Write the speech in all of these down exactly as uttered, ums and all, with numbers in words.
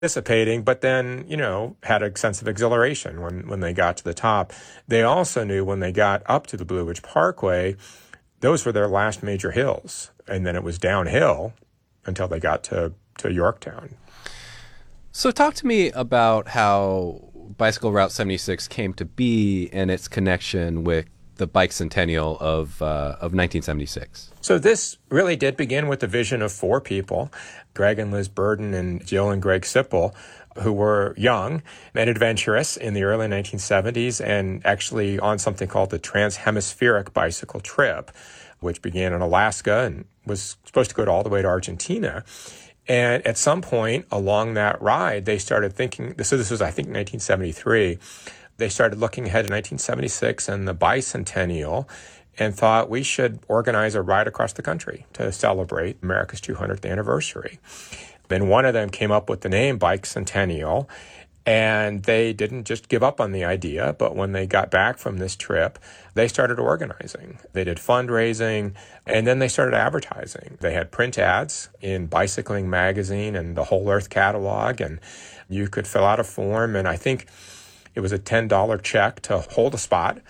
Dissipating, but then, you know, had a sense of exhilaration when, when they got to the top. They also knew when they got up to the Blue Ridge Parkway, those were their last major hills. And then it was downhill until they got to, to Yorktown. So talk to me about how Bicycle Route seventy-six came to be and its connection with the bike centennial of uh, of nineteen seventy-six. So this really did begin with the vision of four people, Greg and Liz Burden and Jill and Greg Sipple, who were young and adventurous in the early nineteen seventies and actually on something called the Trans-Hemispheric Bicycle Trip, which began in Alaska and was supposed to go all the way to Argentina. And at some point along that ride, they started thinking, so this was, I think, nineteen seventy-three, they started looking ahead to nineteen seventy-six and the bicentennial and thought we should organize a ride across the country to celebrate America's two hundredth anniversary. Then one of them came up with the name Bicentennial, and they didn't just give up on the idea, but when they got back from this trip, they started organizing. They did fundraising, and then they started advertising. They had print ads in Bicycling Magazine and the Whole Earth catalog, and you could fill out a form, and I think it was a ten dollars check to hold a spot.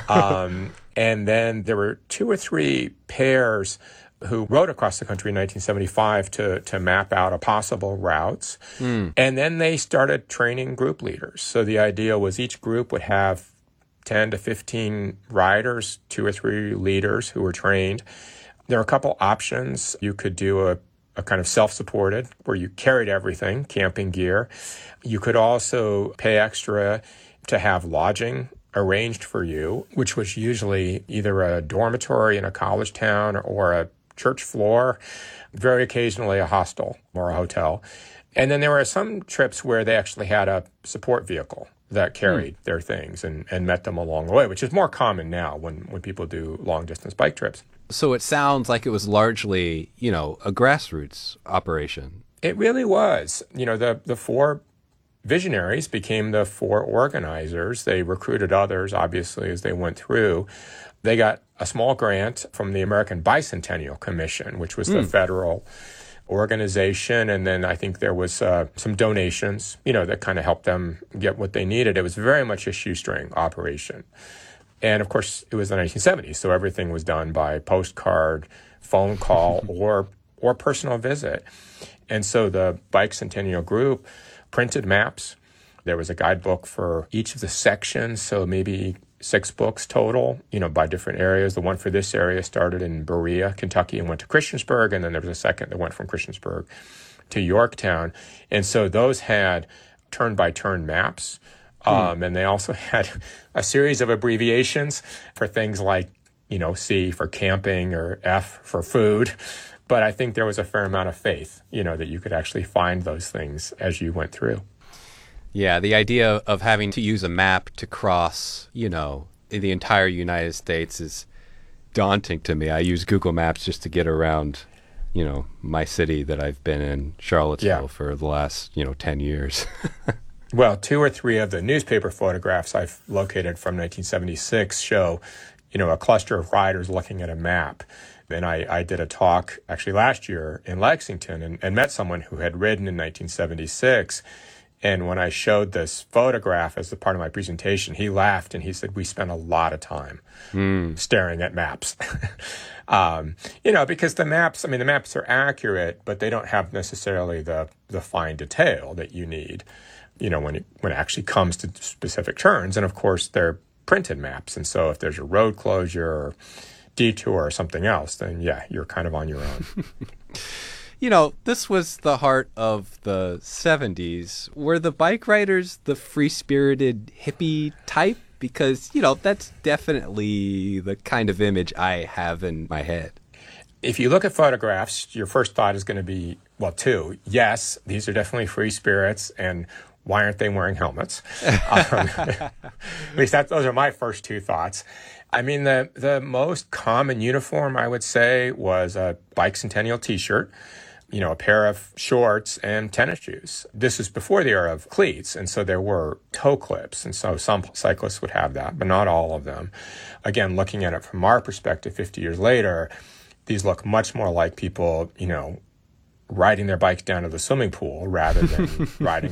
um, and then there were two or three pairs who rode across the country in nineteen seventy-five to, to map out a possible routes. Mm. And then they started training group leaders. So the idea was each group would have ten to fifteen riders, two or three leaders who were trained. There are a couple options. You could do a a kind of self-supported, where you carried everything, camping gear. You could also pay extra to have lodging arranged for you, which was usually either a dormitory in a college town or a church floor, very occasionally a hostel or a hotel. And then there were some trips where they actually had a support vehicle that carried mm. their things and, and met them along the way, which is more common now when, when people do long-distance bike trips. So it sounds like it was largely, you know, a grassroots operation. It really was. You know, the, the four visionaries became the four organizers. They recruited others, obviously, as they went through. They got a small grant from the American Bicentennial Commission, which was mm. the federal organization. And then I think there was uh, some donations, you know, that kind of helped them get what they needed. It was very much a shoestring operation. And of course, it was the nineteen seventies, so everything was done by postcard, phone call, or or personal visit. And so the Bicentennial group printed maps. There was a guidebook for each of the sections, so maybe six books total, you know, by different areas. The one for this area started in Berea, Kentucky, and went to Christiansburg, and then there was a second that went from Christiansburg to Yorktown. And so those had turn-by-turn maps. Um, and they also had a series of abbreviations for things like, you know, C for camping or F for food. But I think there was a fair amount of faith, you know, that you could actually find those things as you went through. Yeah, the idea of having to use a map to cross, you know, the entire United States is daunting to me. I use Google Maps just to get around, you know, my city that I've been in, Charlottesville, yeah. for the last, you know, ten years. Well, two or three of the newspaper photographs I've located from nineteen seventy-six show, you know, a cluster of riders looking at a map. And I, I did a talk actually last year in Lexington and, and met someone who had ridden in nineteen seventy-six. And when I showed this photograph as a part of my presentation, he laughed and he said, we spent a lot of time mm. staring at maps. um, you know, because the maps, I mean, the maps are accurate, but they don't have necessarily the, the fine detail that you need, you know, when it, when it actually comes to specific turns. And of course, they're printed maps. And so if there's a road closure or detour or something else, then yeah, you're kind of on your own. You know, this was the heart of the seventies. Were the bike riders the free-spirited hippie type? Because, you know, that's definitely the kind of image I have in my head. If you look at photographs, your first thought is going to be, well, two. Yes, these are definitely free spirits, and why aren't they wearing helmets? um, at least that, those are my first two thoughts. I mean, the, the most common uniform, I would say, was a Bicentennial T-shirt, you know, a pair of shorts and tennis shoes. This was before the era of cleats, and so there were toe clips, and so some cyclists would have that, but not all of them. Again, looking at it from our perspective fifty years later, these look much more like people, you know, riding their bikes down to the swimming pool rather than riding